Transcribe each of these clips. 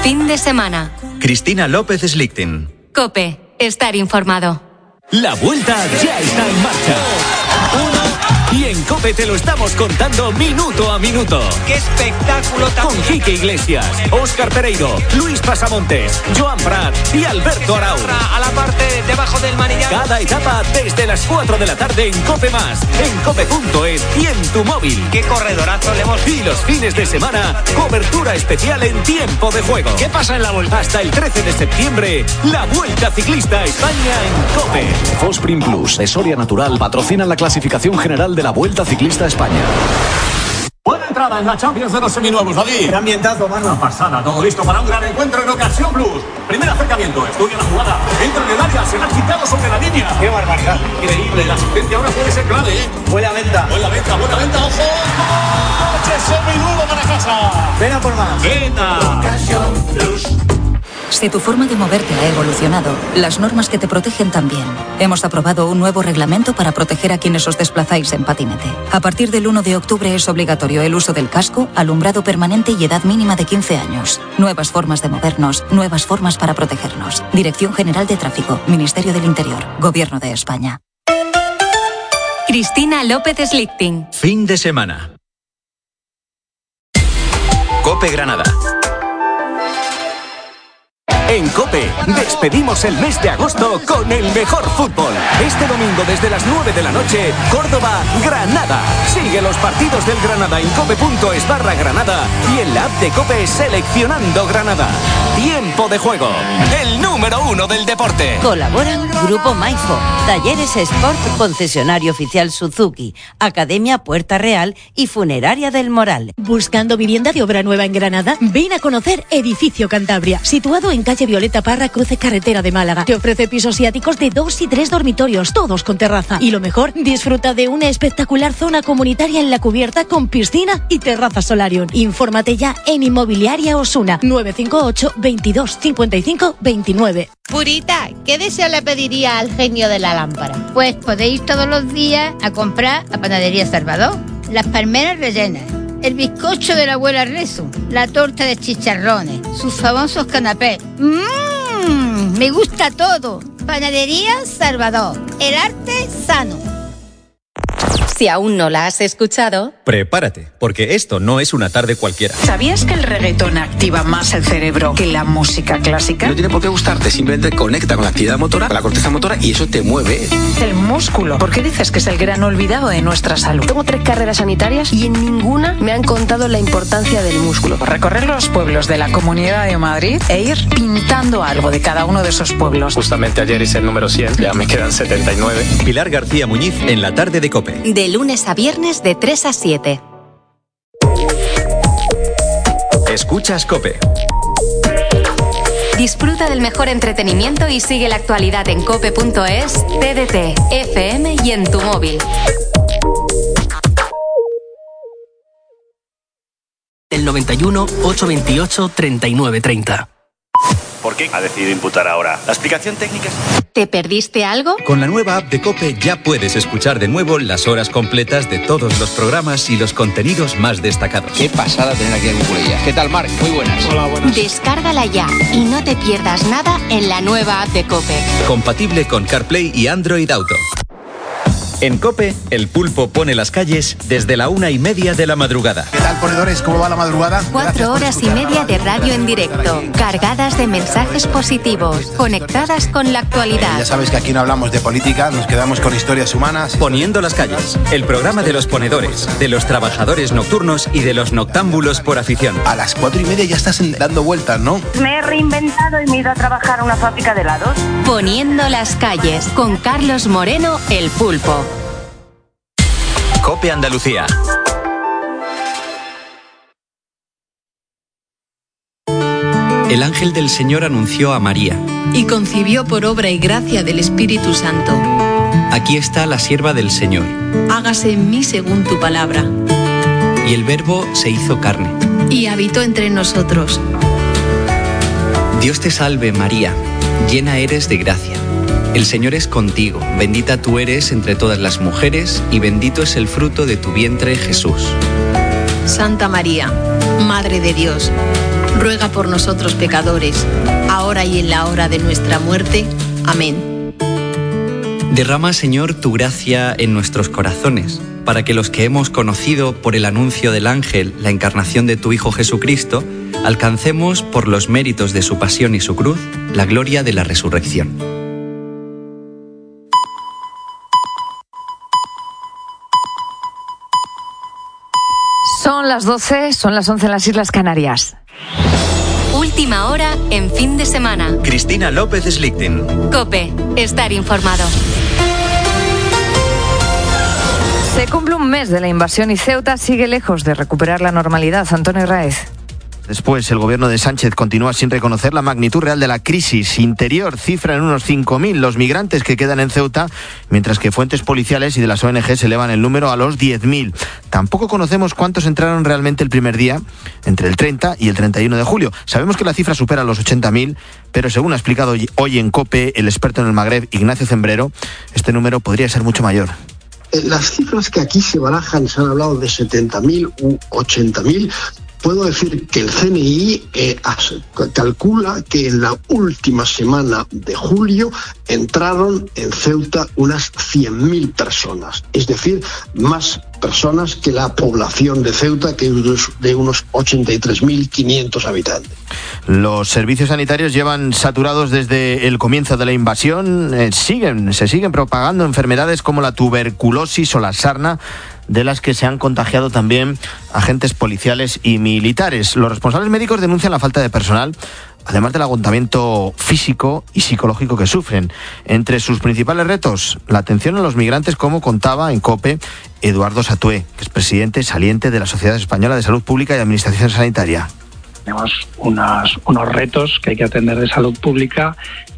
Fin de semana. Cristina López Slichting. COPE. Estar informado. La vuelta ya está en marcha. Y en COPE te lo estamos contando minuto a minuto. ¡Qué espectáculo tan! Con Quique Iglesias, Óscar Pereiro, Luis Pasamontes, Joan Prat y Alberto Arau. A la parte debajo del manillar. Cada etapa desde las 4 de la tarde en COPE+, en cope.es y en tu móvil. ¡Qué corredorazo le hemos! Y los fines de semana, cobertura especial en tiempo de juego. ¿Qué pasa en la vuelta? Hasta el 13 de septiembre, la Vuelta Ciclista a España en COPE. Fosprin Plus, de Soria Natural, patrocina la clasificación general de la Vuelta Ciclista a España. Buena entrada en la Champions de los seminuevos, David. Qué ambientazo, mano. Una pasada, todo listo para un gran encuentro en Ocasión Plus. Primer acercamiento, estudia la jugada, entra en el área, se la ha quitado sobre la línea. Qué barbaridad. Increíble, la asistencia ahora puede ser clave, ¿eh? Buena venta. Buena venta, ojo. ¡Coche seminuevo para casa! Ven a por más. ¡Venta! Ocasión Plus. Si tu forma de moverte ha evolucionado, las normas que te protegen también. Hemos aprobado un nuevo reglamento para proteger a quienes os desplazáis en patinete. A partir del 1 de octubre es obligatorio el uso del casco, alumbrado permanente y edad mínima de 15 años. Nuevas formas de movernos, nuevas formas para protegernos. Dirección General de Tráfico, Ministerio del Interior, Gobierno de España. Cristina López Slichting. Fin de semana. COPE Granada. En COPE, despedimos el mes de agosto con el mejor fútbol. Este domingo desde las 9 de la noche, Córdoba-Granada. Sigue los partidos del Granada en cope.es/Granada y en la app de COPE seleccionando Granada. Tiempo de juego, el número 1 del deporte. Colaboran Grupo Maifo, Talleres Sport, concesionario oficial Suzuki, Academia Puerta Real y Funeraria del Moral. ¿Buscando vivienda de obra nueva en Granada? Ven a conocer Edificio Cantabria, situado en calle Violeta Parra, cruce carretera de Málaga. Te ofrece pisos y áticos de 2 y 3 dormitorios, todos con terraza. Y lo mejor, disfruta de una espectacular zona comunitaria en la cubierta con piscina y terraza solarium. Infórmate ya en Inmobiliaria Osuna, 958 22 55 29. Purita, ¿qué deseo le pediría al genio de la lámpara? Pues podéis ir todos los días a comprar a Panadería Salvador las palmeras rellenas, el bizcocho de la abuela Rezo, la torta de chicharrones, sus famosos canapés. Me gusta todo. Panadería Salvador, el arte sano. Si aún no la has escuchado, prepárate, porque esto no es una tarde cualquiera. ¿Sabías que el reggaetón activa más el cerebro que la música clásica? No tiene por qué gustarte, simplemente conecta con la actividad motora, con la corteza motora y eso te mueve. El músculo. ¿Por qué dices que es el gran olvidado de nuestra salud? Tengo 3 carreras sanitarias y en ninguna me han contado la importancia del músculo. Recorrer los pueblos de la Comunidad de Madrid e ir pintando algo de cada uno de esos pueblos. Justamente ayer hice el número 100, ya me quedan 79. Pilar García Muñiz en la tarde de COPE. De lunes a viernes de 3 a 7. Escuchas COPE. Disfruta del mejor entretenimiento y sigue la actualidad en cope.es, TDT, FM y en tu móvil. El 91 828 3930. ¿Por qué ha decidido imputar ahora? ¿La explicación técnica es...? ¿Te perdiste algo? Con la nueva app de COPE ya puedes escuchar de nuevo las horas completas de todos los programas y los contenidos más destacados. Qué pasada tener aquí a Cuculella. ¿Qué tal, Marc? Muy buenas. Hola, buenas. Descárgala ya y no te pierdas nada en la nueva app de COPE. Compatible con CarPlay y Android Auto. En COPE, el pulpo pone las calles desde la 1:30 de la madrugada. ¿Qué tal, ponedores? ¿Cómo va la madrugada? 4 horas y media de radio en directo, cargadas de mensajes positivos, conectadas con la actualidad. Ya sabes que aquí no hablamos de política, nos quedamos con historias humanas. Poniendo las calles, el programa de los ponedores, de los trabajadores nocturnos y de los noctámbulos por afición. A las 4:30 ya estás dando vueltas, ¿no? Me he reinventado y me he ido a trabajar a una fábrica de helados. Poniendo las calles, con Carlos Moreno, el pulpo. COPE Andalucía. El ángel del Señor anunció a María. Y concibió por obra y gracia del Espíritu Santo. Aquí está la sierva del Señor. Hágase en mí según tu palabra. Y el Verbo se hizo carne. Y habitó entre nosotros. Dios te salve, María, llena eres de gracia. El Señor es contigo, bendita tú eres entre todas las mujeres, y bendito es el fruto de tu vientre, Jesús. Santa María, Madre de Dios, ruega por nosotros pecadores, ahora y en la hora de nuestra muerte. Amén. Derrama, Señor, tu gracia en nuestros corazones, para que los que hemos conocido por el anuncio del ángel la encarnación de tu Hijo Jesucristo, alcancemos por los méritos de su pasión y su cruz la gloria de la resurrección. Son las 12, son las 11 en las Islas Canarias. Última hora en fin de semana. Cristina López Slichting. COPE, estar informado. Se cumple un mes de la invasión y Ceuta sigue lejos de recuperar la normalidad. Antonio Raez. Después, el gobierno de Sánchez continúa sin reconocer la magnitud real de la crisis interior. Cifra en unos 5.000 los migrantes que quedan en Ceuta, mientras que fuentes policiales y de las ONG se elevan el número a los 10.000. Tampoco conocemos cuántos entraron realmente el primer día, entre el 30 y el 31 de julio. Sabemos que la cifra supera los 80.000, pero según ha explicado hoy en COPE el experto en el Magreb, Ignacio Zembrero, este número podría ser mucho mayor. Las cifras que aquí se barajan, se han hablado de 70.000 u 80.000. Puedo decir que el CNI calcula que en la última semana de julio entraron en Ceuta unas 100.000 personas, es decir, más personas que la población de Ceuta, que es de unos 83.500 habitantes. Los servicios sanitarios llevan saturados desde el comienzo de la invasión. Se siguen propagando enfermedades como la tuberculosis o la sarna, de las que se han contagiado también agentes policiales y militares. Los responsables médicos denuncian la falta de personal, además del agotamiento físico y psicológico que sufren. Entre sus principales retos, la atención a los migrantes, como contaba en COPE Eduardo Satué, que es presidente saliente de la Sociedad Española de Salud Pública y Administración Sanitaria. Tenemos unos retos que hay que atender de salud pública,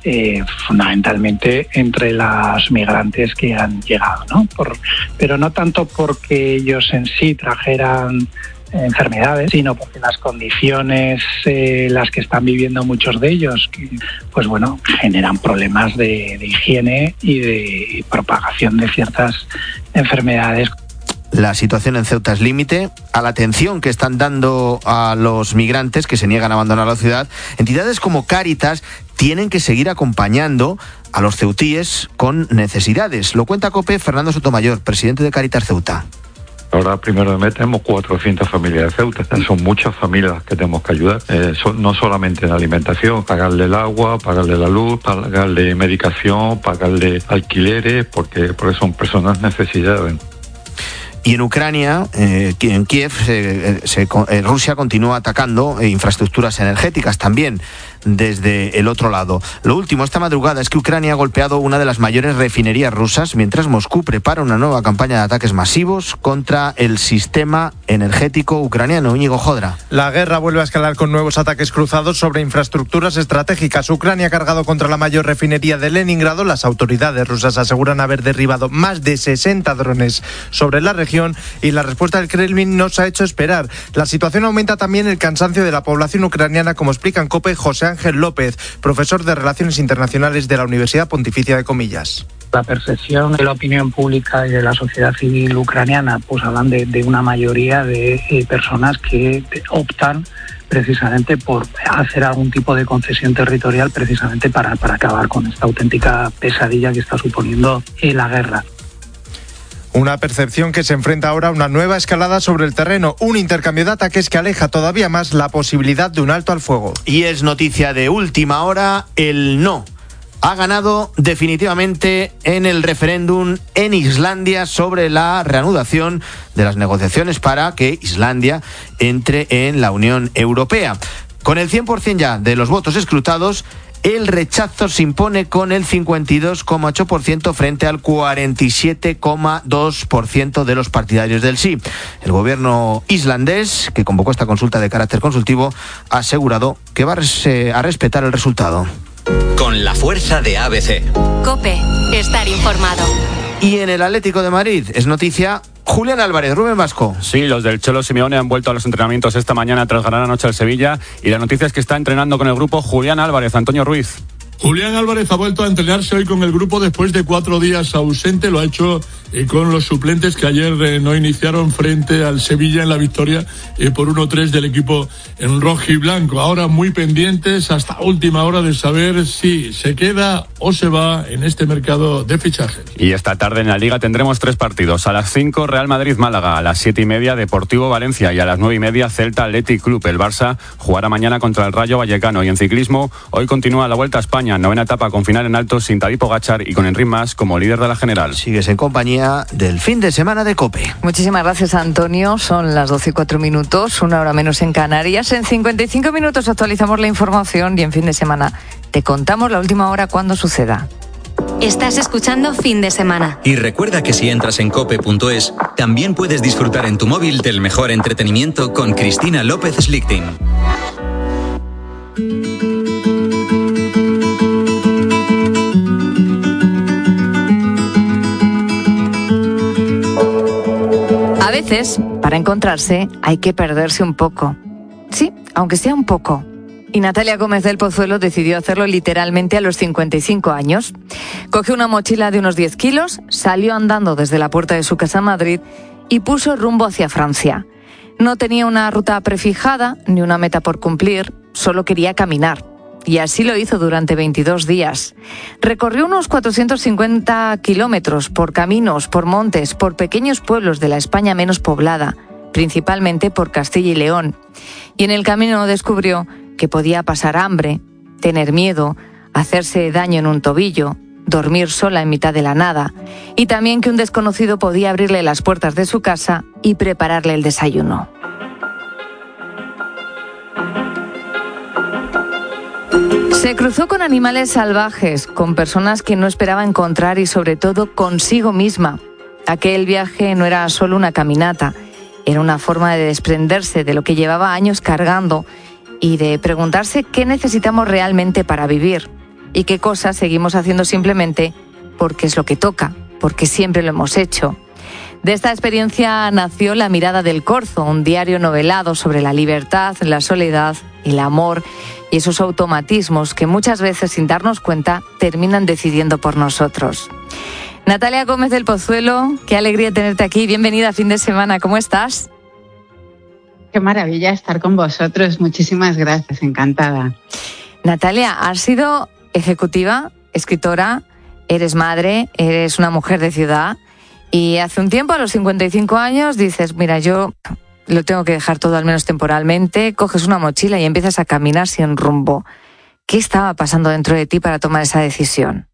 fundamentalmente entre las migrantes que han llegado, ¿no? Pero no tanto porque ellos en sí trajeran enfermedades, sino porque las condiciones las que están viviendo muchos de ellos, que, pues bueno, generan problemas de higiene y de propagación de ciertas enfermedades. La situación en Ceuta es límite a la atención que están dando a los migrantes que se niegan a abandonar la ciudad. Entidades como Cáritas tienen que seguir acompañando a los ceutíes con necesidades. Lo cuenta COPE Fernando Sotomayor, presidente de Cáritas Ceuta. Ahora, primero de mes, tenemos 400 familias de Ceuta. Son muchas familias que tenemos que ayudar. No solamente en alimentación, pagarle el agua, pagarle la luz, pagarle medicación, pagarle alquileres, porque son personas necesitadas. Y en Ucrania, en Kiev, Rusia continúa atacando infraestructuras energéticas también desde el otro lado. Lo último esta madrugada es que Ucrania ha golpeado una de las mayores refinerías rusas, mientras Moscú prepara una nueva campaña de ataques masivos contra el sistema energético ucraniano. Íñigo Jodra. La guerra vuelve a escalar con nuevos ataques cruzados sobre infraestructuras estratégicas. Ucrania ha cargado contra la mayor refinería de Leningrado. Las autoridades rusas aseguran haber derribado más de 60 drones sobre la región y la respuesta del Kremlin no se ha hecho esperar. La situación aumenta también el cansancio de la población ucraniana, como explica en COPE José Ángel López, profesor de Relaciones Internacionales de la Universidad Pontificia de Comillas. La percepción de la opinión pública y de la sociedad civil ucraniana pues hablan de una mayoría de personas que optan precisamente por hacer algún tipo de concesión territorial precisamente para acabar con esta auténtica pesadilla que está suponiendo la guerra. Una percepción que se enfrenta ahora a una nueva escalada sobre el terreno, un intercambio de ataques que aleja todavía más la posibilidad de un alto al fuego. Y es noticia de última hora, el no ha ganado definitivamente en el referéndum en Islandia sobre la reanudación de las negociaciones para que Islandia entre en la Unión Europea. Con el 100% ya de los votos escrutados, el rechazo se impone con el 52,8% frente al 47,2% de los partidarios del sí. El gobierno islandés, que convocó esta consulta de carácter consultivo, ha asegurado que va a respetar el resultado. Con la fuerza de ABC. COPE, estar informado. Y en el Atlético de Madrid es noticia Julián Álvarez. Rubén Vasco. Sí, los del Cholo Simeone han vuelto a los entrenamientos esta mañana tras ganar anoche al Sevilla, y la noticia es que está entrenando con el grupo Julián Álvarez. Antonio Ruiz. Julián Álvarez ha vuelto a entrenarse hoy con el grupo después de 4 días ausente. Lo ha hecho con los suplentes que ayer no iniciaron frente al Sevilla en la victoria por 1-3 del equipo en rojo y blanco. Ahora muy pendientes hasta última hora de saber si se queda o se va en este mercado de fichajes. Y esta tarde en la Liga tendremos 3 partidos. A las 5 Real Madrid-Málaga, a las 7:30 Deportivo Valencia y a las 9:30 Celta Athletic Club. El Barça jugará mañana contra el Rayo Vallecano. Y en ciclismo, hoy continúa la Vuelta a España, 9ª etapa con final en alto sin Tadej Pogačar y con Enric Mas como líder de la general. Sigues en compañía del fin de semana de COPE. Muchísimas gracias, Antonio. Son las 12:04, 1 hora menos en Canarias. En 55 minutos actualizamos la información y en fin de semana te contamos la última hora cuando suceda. Estás escuchando Fin de Semana. Y recuerda que si entras en cope.es, también puedes disfrutar en tu móvil del mejor entretenimiento con Cristina López Slichting. A veces, para encontrarse, hay que perderse un poco. Sí, aunque sea un poco. Y Natalia Gómez del Pozuelo decidió hacerlo literalmente a los 55 años. Cogió una mochila de unos 10 kilos, salió andando desde la puerta de su casa en Madrid y puso rumbo hacia Francia. No tenía una ruta prefijada ni una meta por cumplir, solo quería caminar. Y así lo hizo durante 22 días. Recorrió unos 450 kilómetros por caminos, por montes, por pequeños pueblos de la España menos poblada, principalmente por Castilla y León. Y en el camino descubrió que podía pasar hambre, tener miedo, hacerse daño en un tobillo, dormir sola en mitad de la nada, y también que un desconocido podía abrirle las puertas de su casa y prepararle el desayuno. Se cruzó con animales salvajes, con personas que no esperaba encontrar y sobre todo consigo misma. Aquel viaje no era solo una caminata, era una forma de desprenderse de lo que llevaba años cargando y de preguntarse qué necesitamos realmente para vivir y qué cosas seguimos haciendo simplemente porque es lo que toca, porque siempre lo hemos hecho. De esta experiencia nació La mirada del corzo, un diario novelado sobre la libertad, la soledad, el amor y esos automatismos que muchas veces, sin darnos cuenta, terminan decidiendo por nosotros. Natalia Gómez del Pozuelo, qué alegría tenerte aquí. Bienvenida a Fin de Semana. ¿Cómo estás? Qué maravilla estar con vosotros. Muchísimas gracias, encantada. Natalia, has sido ejecutiva, escritora, eres madre, eres una mujer de ciudad y hace un tiempo, a los 55 años, dices, mira, yo lo tengo que dejar todo, al menos temporalmente, coges una mochila y empiezas a caminar sin rumbo. ¿Qué estaba pasando dentro de ti para tomar esa decisión?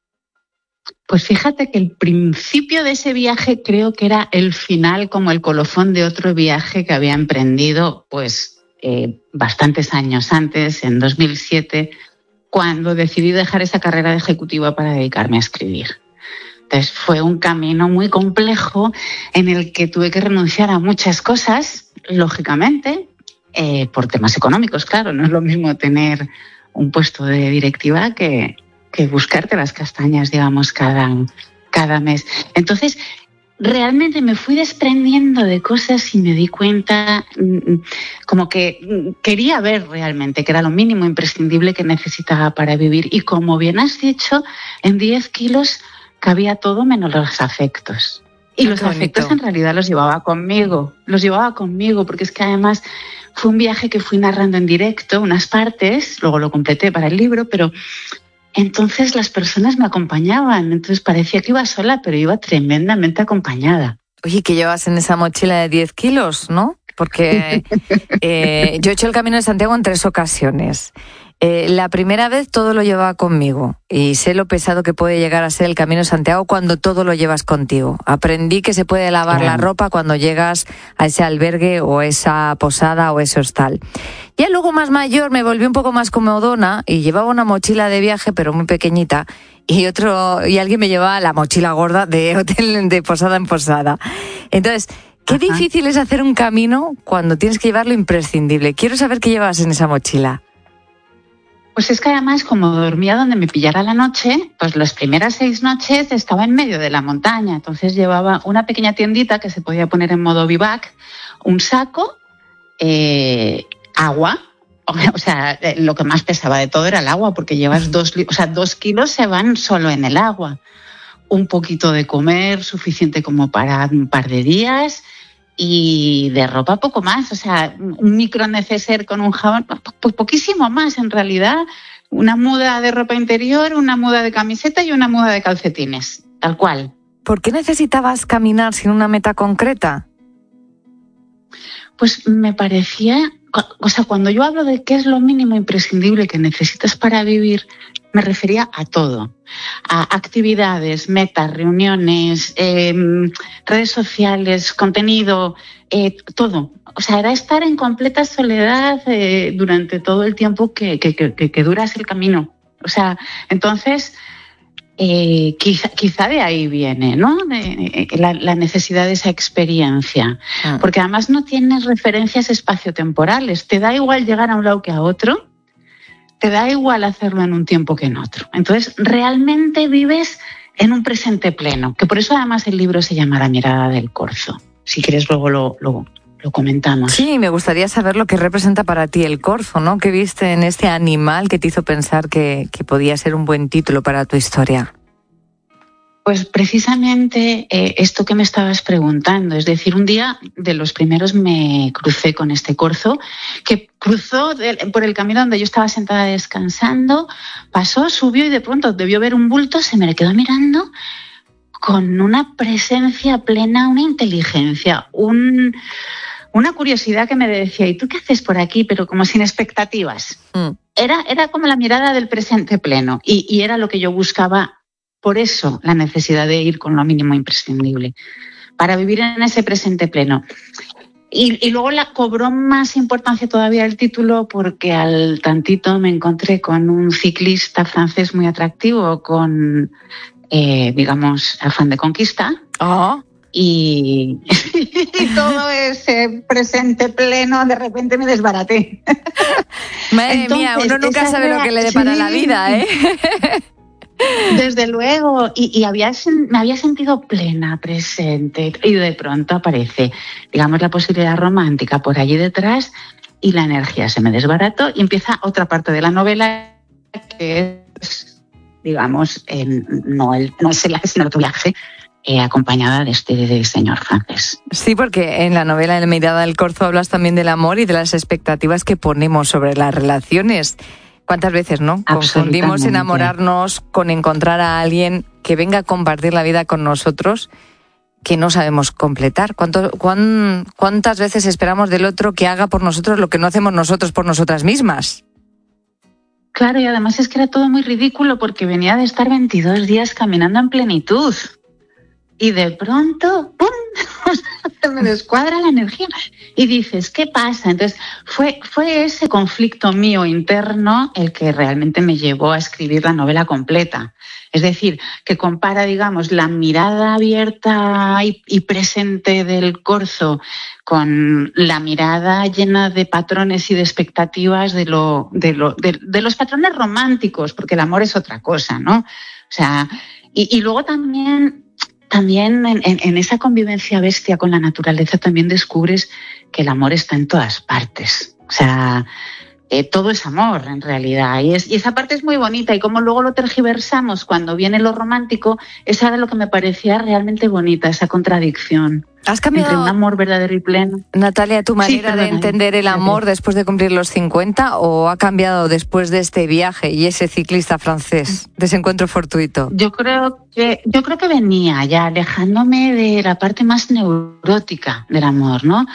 Pues fíjate que el principio de ese viaje creo que era el final, como el colofón de otro viaje que había emprendido bastantes años antes, en 2007, cuando decidí dejar esa carrera de ejecutiva para dedicarme a escribir. Entonces fue un camino muy complejo en el que tuve que renunciar a muchas cosas, lógicamente, por temas económicos, claro. No es lo mismo tener un puesto de directiva que buscarte las castañas, digamos, cada mes. Entonces, realmente me fui desprendiendo de cosas y me di cuenta como que quería ver realmente que era lo mínimo imprescindible que necesitaba para vivir. Y como bien has dicho, en 10 kilos cabía todo menos los afectos. Y los afectos en realidad los llevaba conmigo, porque es que además fue un viaje que fui narrando en directo, unas partes, luego lo completé para el libro, pero entonces las personas me acompañaban, entonces parecía que iba sola, pero iba tremendamente acompañada. Oye, ¿qué llevas en esa mochila de 10 kilos, no? Porque yo he hecho el Camino de Santiago en 3 ocasiones. La primera vez todo lo llevaba conmigo y sé lo pesado que puede llegar a ser el Camino de Santiago cuando todo lo llevas contigo. Aprendí que se puede lavar la ropa cuando llegas a ese albergue o esa posada o ese hostal. Ya luego más mayor me volví un poco más comodona y llevaba una mochila de viaje pero muy pequeñita y alguien me llevaba la mochila gorda de hotel de posada en posada. Entonces, qué difícil es hacer un camino cuando tienes que llevar lo imprescindible. Quiero saber qué llevas en esa mochila. Pues es que además, como dormía donde me pillara la noche, pues las primeras 6 noches estaba en medio de la montaña. Entonces llevaba una pequeña tiendita que se podía poner en modo bivac, un saco, agua. O sea, lo que más pesaba de todo era el agua, porque llevas 2 kilos se van solo en el agua. un poquito de comer, suficiente como para un par de días, y de ropa poco más. O sea, un micro neceser con un jabón, pues poquísimo más en realidad. Una muda de ropa interior, una muda de camiseta y una muda de calcetines, tal cual. ¿Por qué necesitabas caminar sin una meta concreta? Pues me parecía, o sea, cuando yo hablo de qué es lo mínimo imprescindible que necesitas para vivir, me refería a todo, a actividades, metas, reuniones, redes sociales, contenido, todo. O sea, era estar en completa soledad durante todo el tiempo que duras el camino. O sea, entonces, quizá de ahí viene, ¿no? La necesidad de esa experiencia. Porque además no tienes referencias espaciotemporales. Te da igual llegar a un lado que a otro. Te da igual hacerlo en un tiempo que en otro. Entonces, realmente vives en un presente pleno, que por eso además el libro se llama La mirada del corzo. Si quieres luego lo comentamos. Sí, me gustaría saber lo que representa para ti el corzo, ¿no? ¿Qué viste en este animal que te hizo pensar que podía ser un buen título para tu historia? Pues precisamente esto que me estabas preguntando, es decir, un día de los primeros me crucé con este corzo que cruzó por el camino donde yo estaba sentada descansando, pasó, subió y de pronto debió ver un bulto, se me le quedó mirando con una presencia plena, una inteligencia, una curiosidad que me decía, ¿y tú qué haces por aquí? Pero como sin expectativas. Era como la mirada del presente pleno y era lo que yo buscaba. Por eso la necesidad de ir con lo mínimo imprescindible, para vivir en ese presente pleno. Y luego cobró más importancia todavía el título porque al tantito me encontré con un ciclista francés muy atractivo, con, digamos, afán de conquista. Oh. Y todo ese presente pleno de repente me desbaraté. Madre mía, uno nunca sabe lo que le depara la vida, ¿eh? Desde luego, y me había sentido plena, presente, y de pronto aparece, digamos, la posibilidad romántica por allí detrás y la energía se me desbarató y empieza otra parte de la novela que es, digamos, no es el viaje, sino otro viaje, acompañada de este señor francés. Sí, porque en la novela La mirada del corzo hablas también del amor y de las expectativas que ponemos sobre las relaciones. ¿Cuántas veces, no? Confundimos enamorarnos con encontrar a alguien que venga a compartir la vida con nosotros que no sabemos completar. ¿Cuántas veces esperamos del otro que haga por nosotros lo que no hacemos nosotros por nosotras mismas? Claro, y además es que era todo muy ridículo porque venía de estar 22 días caminando en plenitud. Y de pronto, ¡pum!, se me descuadra la energía. Y dices, ¿qué pasa? Entonces, fue ese conflicto mío interno el que realmente me llevó a escribir la novela completa. Es decir, que compara, digamos, la mirada abierta y presente del corzo con la mirada llena de patrones y de expectativas de los patrones románticos, porque el amor es otra cosa, ¿no? O sea, y luego también en esa convivencia bestia con la naturaleza también descubres que el amor está en todas partes. O sea, todo es amor en realidad. Y esa parte es muy bonita. Y como luego lo tergiversamos cuando viene lo romántico, esa era lo que me parecía realmente bonita, esa contradicción. ¿Has cambiado, entre un amor verdadero y pleno? Natalia, tu manera de entender el amor después de cumplir los 50 o ha cambiado después de este viaje y ese ciclista francés, de ese encuentro fortuito? Yo creo que venía ya alejándome de la parte más neurótica del amor, ¿no?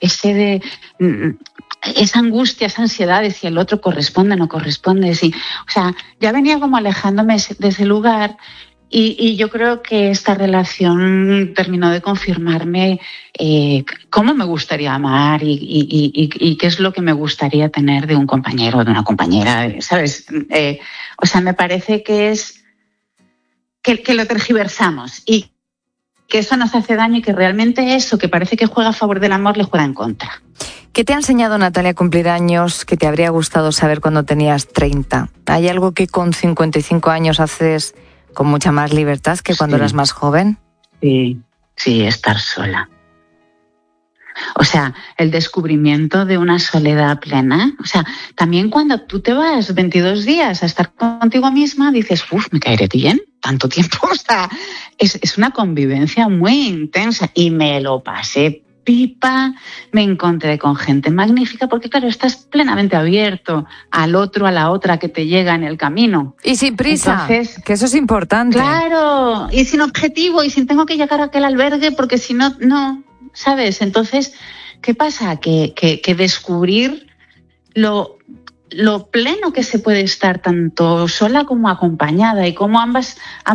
Esa angustia, esa ansiedad de si el otro corresponde o no corresponde. Sí. O sea, ya venía como alejándome de ese lugar. Y yo creo que esta relación terminó de confirmarme cómo me gustaría amar y qué es lo que me gustaría tener de un compañero o de una compañera, ¿sabes? O sea, me parece que es que lo tergiversamos y que eso nos hace daño y que realmente eso que parece que juega a favor del amor le juega en contra. ¿Qué te ha enseñado, Natalia, a cumplir años que te habría gustado saber cuando tenías 30? ¿Hay algo que con 55 años haces con mucha más libertad que cuando eras más joven? Sí, estar sola. O sea, el descubrimiento de una soledad plena. O sea, también cuando tú te vas 22 días a estar contigo misma, dices, me caeré bien. tanto tiempo. O sea, es una convivencia muy intensa y me lo pasé pipa, me encontré con gente magnífica, porque claro, estás plenamente abierto al otro, a la otra que te llega en el camino. Y sin prisa, entonces, que eso es importante. Claro, y sin objetivo, y sin tengo que llegar a aquel albergue, porque si no, no, ¿sabes? Entonces, ¿qué pasa? Que descubrir lo pleno que se puede estar tanto sola como acompañada, y cómo ambas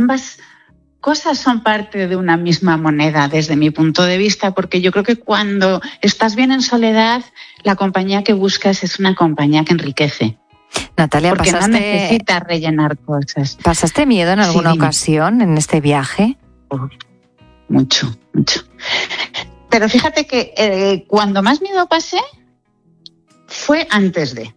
cosas son parte de una misma moneda desde mi punto de vista, porque yo creo que cuando estás bien en soledad, la compañía que buscas es una compañía que enriquece. Natalia, porque no necesitas rellenar cosas. ¿Pasaste miedo en alguna ocasión en este viaje? Mucho. Pero fíjate que cuando más miedo pasé fue antes de.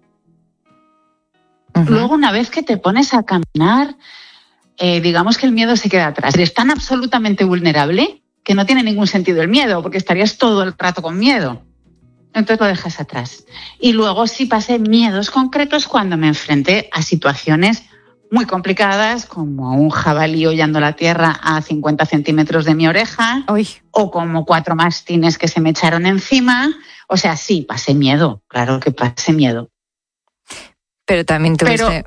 Luego, una vez que te pones a caminar, digamos que el miedo se queda atrás. Eres tan absolutamente vulnerable que no tiene ningún sentido el miedo, porque estarías todo el rato con miedo. Entonces lo dejas atrás. Y luego sí pasé miedos concretos cuando me enfrenté a situaciones muy complicadas, como un jabalí hollando la tierra a 50 centímetros de mi oreja, o como 4 mastines que se me echaron encima. O sea, sí, pasé miedo, claro que pasé miedo. Pero también tuviste...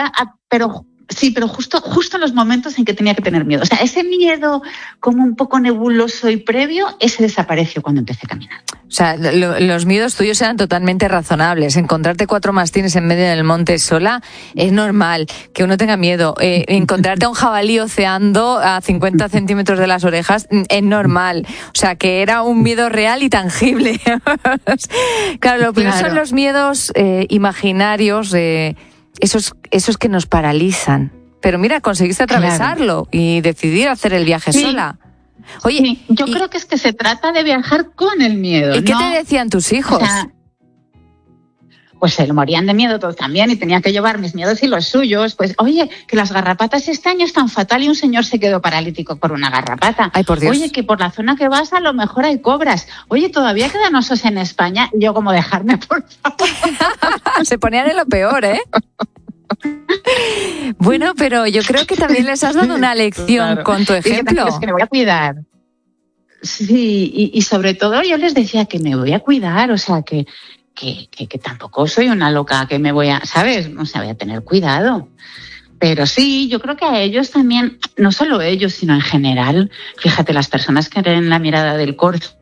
Pero justo en los momentos en que tenía que tener miedo. O sea, ese miedo como un poco nebuloso y previo, ese desapareció cuando empecé a caminar. O sea, los miedos tuyos eran totalmente razonables. Encontrarte 4 mastines en medio del monte sola es normal, que uno tenga miedo. Encontrarte a un jabalí oceando a 50 centímetros de las orejas es normal. O sea, que era un miedo real y tangible. Claro, lo peor son los miedos imaginarios, esos que nos paralizan. Pero mira, conseguiste atravesarlo y decidir hacer el viaje sola. Oye, yo creo que es que se trata de viajar con el miedo. ¿Y qué te decían tus hijos? O sea, pues se morían de miedo todos también, y tenía que llevar mis miedos y los suyos. Pues, oye, que las garrapatas este año están fatal y un señor se quedó paralítico por una garrapata. Ay, por Dios. Oye, que por la zona que vas a lo mejor hay cobras. Oye, todavía quedan osos en España. Yo, como, dejarme, por favor. Se ponían en lo peor, ¿eh? Bueno, pero yo creo que también les has dado una lección con tu ejemplo. Es que me voy a cuidar. Sí, y sobre todo yo les decía que me voy a cuidar, o sea, que tampoco soy una loca, que me voy a, ¿sabes? O sea, voy a tener cuidado. Pero sí, yo creo que a ellos también, no solo ellos, sino en general, fíjate, las personas que ven La mirada del corzo,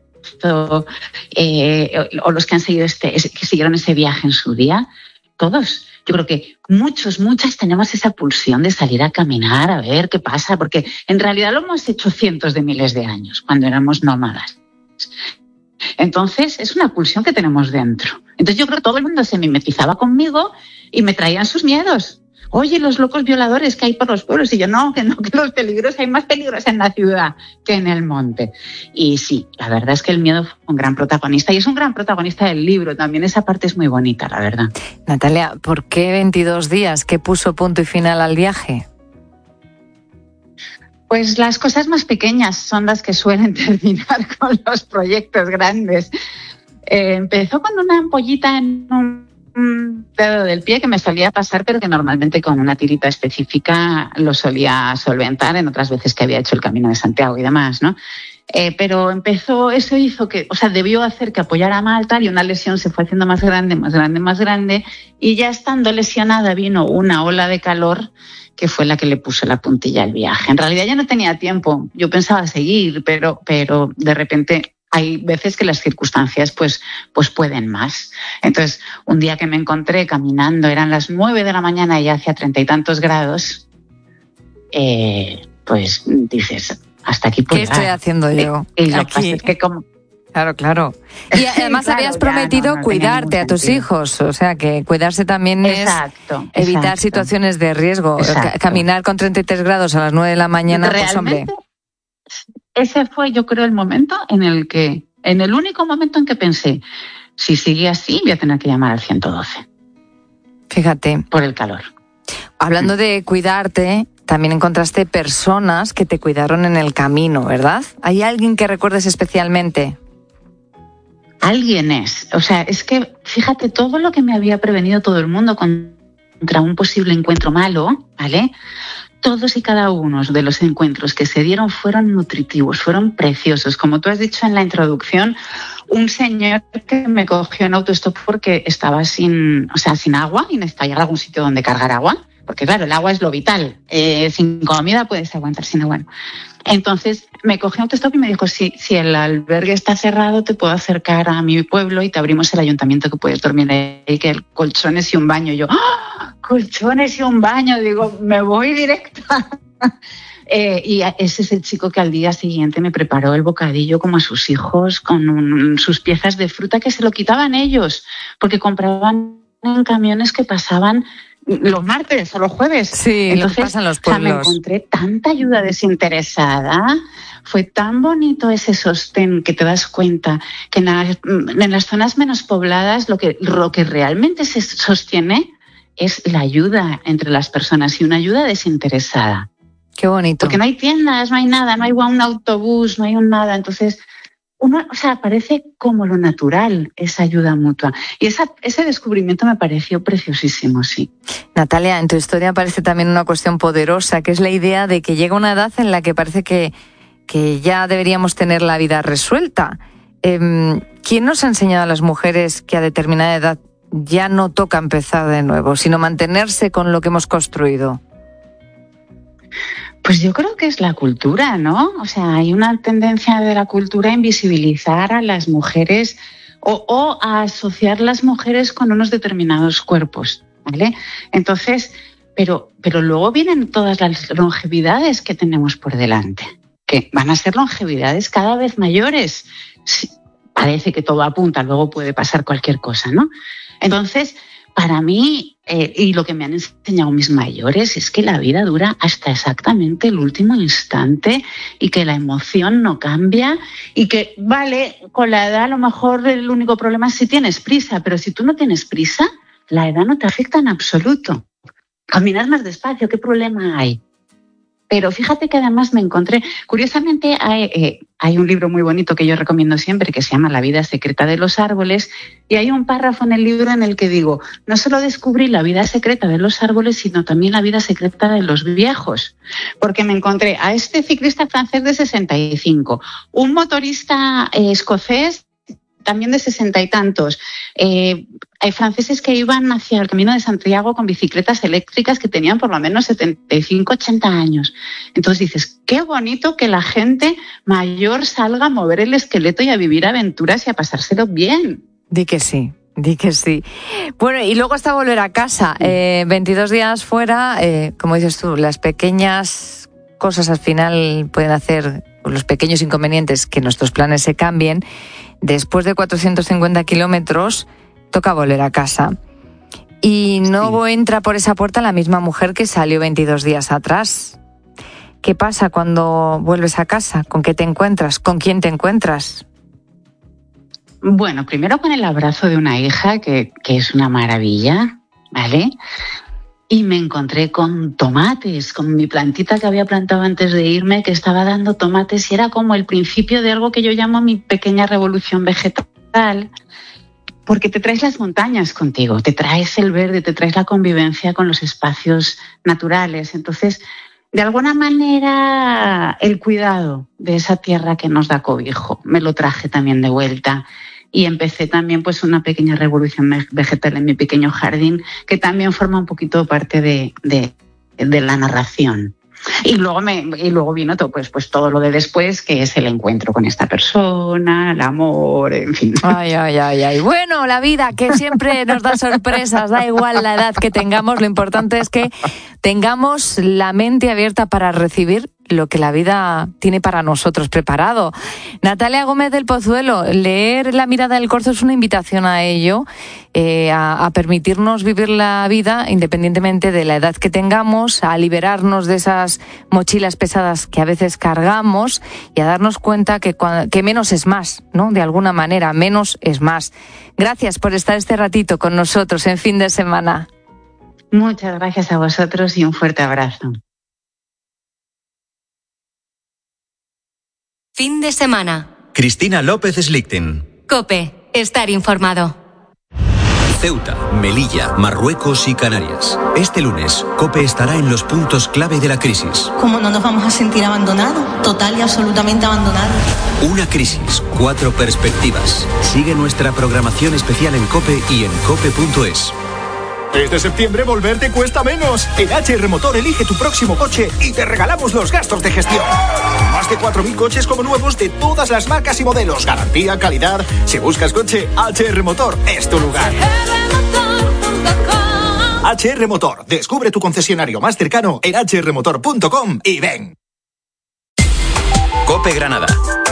o los que han seguido que siguieron ese viaje en su día, todos. Yo creo que muchas tenemos esa pulsión de salir a caminar, a ver qué pasa, porque en realidad lo hemos hecho cientos de miles de años, cuando éramos nómadas. Entonces, es una pulsión que tenemos dentro. Entonces, yo creo que todo el mundo se mimetizaba conmigo y me traían sus miedos. Oye, los locos violadores que hay por los pueblos. Y yo, que los peligros, hay más peligros en la ciudad que en el monte. Y sí, la verdad es que el miedo fue un gran protagonista, y es un gran protagonista del libro también. Esa parte es muy bonita, la verdad. Natalia, ¿por qué 22 días? ¿Qué puso punto y final al viaje? Pues las cosas más pequeñas son las que suelen terminar con los proyectos grandes. Empezó con una ampollita en un dedo del pie que me solía pasar, pero que normalmente con una tirita específica lo solía solventar en otras veces que había hecho el Camino de Santiago y demás, ¿no? Pero eso hizo que, o sea, debió hacer que apoyara mal, tal, y una lesión se fue haciendo más grande, y ya estando lesionada vino una ola de calor que fue la que le puso la puntilla al viaje. En realidad ya no tenía tiempo, yo pensaba seguir, pero de repente hay veces que las circunstancias pues pueden más. Entonces, un día que me encontré caminando, eran las 9 de la mañana y ya hacía 30 y tantos grados, pues dices, hasta aquí puedo llegar. ¿Qué estoy haciendo yo? Y lo que pasa es que como... Claro. Y además habías prometido cuidarte a tus hijos, o sea que cuidarse también es evitar situaciones de riesgo. Caminar con 33 grados a las 9 de la mañana, pues hombre... Ese fue, yo creo, el momento en el único momento en que pensé, si sigue así, voy a tener que llamar al 112. Fíjate. Por el calor. Hablando de cuidarte, también encontraste personas que te cuidaron en el camino, ¿verdad? ¿Hay alguien que recuerdes especialmente? Alguien o sea, es que, fíjate, todo lo que me había prevenido todo el mundo contra un posible encuentro malo, ¿vale? todos y cada uno de los encuentros que se dieron fueron nutritivos, fueron preciosos. Como tú has dicho en la introducción, un señor que me cogió en autostop porque estaba sin agua y necesitaba llegar a algún sitio donde cargar agua, porque claro, el agua es lo vital. Sin comida puedes aguantar sin agua. Entonces me cogió en autostop y me dijo, si el albergue está cerrado, te puedo acercar a mi pueblo y te abrimos el ayuntamiento, que puedes dormir ahí, que el colchones y un baño. Y yo, ¡oh! Colchones y un baño, digo, me voy directa. Y ese es el chico que al día siguiente me preparó el bocadillo como a sus hijos, con sus piezas de fruta que se lo quitaban ellos, porque compraban en camiones que pasaban los martes o los jueves. Sí, entonces, lo que pasa en los pueblos. Me encontré tanta ayuda desinteresada. Fue tan bonito ese sostén, que te das cuenta que en las zonas menos pobladas lo que realmente se sostiene es la ayuda entre las personas, y una ayuda desinteresada. Qué bonito. Porque no hay tiendas, no hay nada, no hay un autobús, no hay nada. Entonces, parece como lo natural, esa ayuda mutua. Y ese descubrimiento me pareció preciosísimo, sí. Natalia, en tu historia aparece también una cuestión poderosa, que es la idea de que llega una edad en la que parece que ya deberíamos tener la vida resuelta. ¿Quién nos ha enseñado a las mujeres que a determinada edad ya no toca empezar de nuevo, sino mantenerse con lo que hemos construido? Pues yo creo que es la cultura, ¿no? O sea, hay una tendencia de la cultura a invisibilizar a las mujeres o a asociar las mujeres con unos determinados cuerpos, ¿vale? Entonces, pero luego vienen todas las longevidades que tenemos por delante, que van a ser longevidades cada vez mayores. Sí, parece que todo apunta, luego puede pasar cualquier cosa, ¿no? Entonces, para mí, y lo que me han enseñado mis mayores, es que la vida dura hasta exactamente el último instante, y que la emoción no cambia, y que, vale, con la edad a lo mejor el único problema es si tienes prisa, pero si tú no tienes prisa, la edad no te afecta en absoluto. Caminas más despacio, ¿qué problema hay? Pero fíjate que además me encontré, curiosamente hay un libro muy bonito que yo recomiendo siempre, que se llama La vida secreta de los árboles, y hay un párrafo en el libro en el que digo, no solo descubrí la vida secreta de los árboles, sino también la vida secreta de los viejos, porque me encontré a este ciclista francés de 65, un motorista escocés también de 60 y tantos. Hay franceses que iban hacia el Camino de Santiago con bicicletas eléctricas que tenían por lo menos 75, 80 años. Entonces dices, qué bonito que la gente mayor salga a mover el esqueleto y a vivir aventuras y a pasárselo bien. Di que sí. Bueno, y luego hasta volver a casa. 22 días fuera, como dices tú, las pequeñas cosas al final pueden hacer, los pequeños inconvenientes, que nuestros planes se cambien. Después de 450 kilómetros, toca volver a casa. Y no entra por esa puerta la misma mujer que salió 22 días atrás. ¿Qué pasa cuando vuelves a casa? ¿Con qué te encuentras? ¿Con quién te encuentras? Bueno, primero con el abrazo de una hija, que es una maravilla, ¿vale? Y me encontré con tomates, con mi plantita que había plantado antes de irme, que estaba dando tomates, y era como el principio de algo que yo llamo mi pequeña revolución vegetal, porque te traes las montañas contigo, te traes el verde, te traes la convivencia con los espacios naturales. Entonces, de alguna manera, el cuidado de esa tierra que nos da cobijo, me lo traje también de vuelta. Y empecé también pues una pequeña revolución vegetal en mi pequeño jardín, que también forma un poquito parte de la narración. Y luego vino todo, pues todo lo de después, que es el encuentro con esta persona, el amor, en fin. Ay. Bueno, la vida, que siempre nos da sorpresas, da igual la edad que tengamos, lo importante es que tengamos la mente abierta para recibir lo que la vida tiene para nosotros preparado. Natalia Gómez del Pozuelo, leer La mirada del corzo es una invitación a ello, a permitirnos vivir la vida independientemente de la edad que tengamos, a liberarnos de esas mochilas pesadas que a veces cargamos y a darnos cuenta que menos es más, ¿no? De alguna manera, menos es más. Gracias por estar este ratito con nosotros en Fin de Semana. Muchas gracias a vosotros y un fuerte abrazo. Fin de semana. Cristina López Slichting. COPE. Estar informado. Ceuta, Melilla, Marruecos y Canarias. Este lunes, COPE estará en los puntos clave de la crisis. ¿Cómo no nos vamos a sentir abandonados? Total y absolutamente abandonados. Una crisis, 4 perspectivas. Sigue nuestra programación especial en COPE y en cope.es. Este septiembre volver te cuesta menos. En HR Motor elige tu próximo coche y te regalamos los gastos de gestión. Más de 4.000 coches como nuevos de todas las marcas y modelos. Garantía, calidad. Si buscas coche, HR Motor es tu lugar. HR Motor. Descubre tu concesionario más cercano en hrmotor.com y ven. COPE Granada.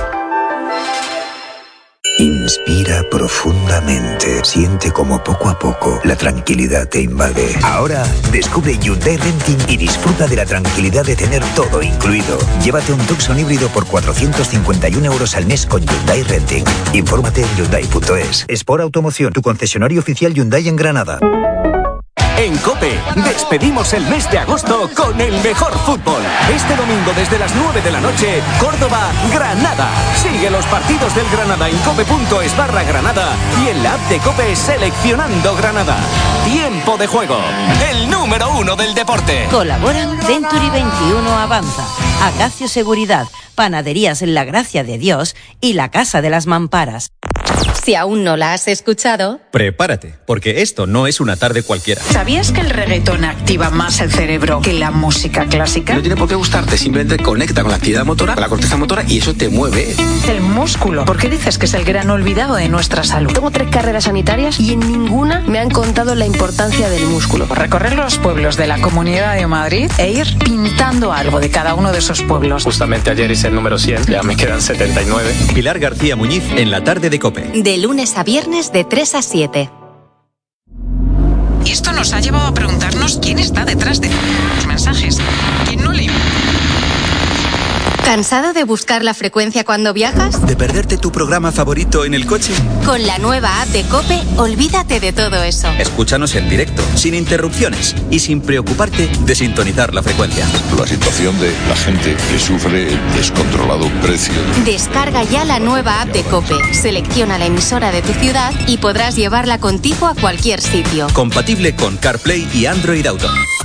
Inspira profundamente. Siente como poco a poco la tranquilidad te invade. Ahora descubre Hyundai Renting y disfruta de la tranquilidad de tener todo incluido. Llévate un Tucson híbrido por 451 euros al mes con Hyundai Renting. Infórmate en Hyundai.es. Sport Automoción, tu concesionario oficial Hyundai en Granada. En COPE, despedimos el mes de agosto con el mejor fútbol. Este domingo desde las 9 de la noche, Córdoba-Granada. Sigue los partidos del Granada en cope.es/Granada y en la app de COPE seleccionando Granada. Tiempo de juego, el número 1 del deporte. Colaboran Century 21 Avanza, Agacio Seguridad, Panaderías en la Gracia de Dios y la Casa de las Mamparas. Si aún no la has escuchado, prepárate, porque esto no es una tarde cualquiera. ¿Sabías que el reggaetón activa más el cerebro que la música clásica? No tiene por qué gustarte, simplemente conecta con la actividad motora, con la corteza motora y eso te mueve. El músculo. ¿Por qué dices que es el gran olvidado de nuestra salud? Tengo 3 carreras sanitarias y en ninguna me han contado la importancia del músculo. Recorrer los pueblos de la Comunidad de Madrid e ir pintando algo de cada uno de esos pueblos. Justamente ayer hice el número 100, ya me quedan 79. Pilar García Muñiz en la tarde de COPE. De lunes a viernes de 3 a 7. Y esto nos ha llevado a preguntarnos quién está detrás de los mensajes. ¿Quién no lee? ¿Cansado de buscar la frecuencia cuando viajas? ¿De perderte tu programa favorito en el coche? Con la nueva app de COPE, olvídate de todo eso. Escúchanos en directo, sin interrupciones y sin preocuparte de sintonizar la frecuencia. La situación de la gente que sufre el descontrolado precio. Descarga ya la nueva app de COPE, selecciona la emisora de tu ciudad y podrás llevarla contigo a cualquier sitio. Compatible con CarPlay y Android Auto.